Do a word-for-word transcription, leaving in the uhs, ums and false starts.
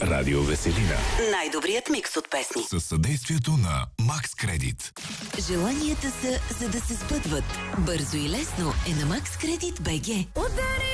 Радио Веселина. Най-добрият микс от песни. Със съдействието на Макс Кредит. Желанията са, за да се сбъдват. Бързо и лесно е на Макс Кредит БГ. Удари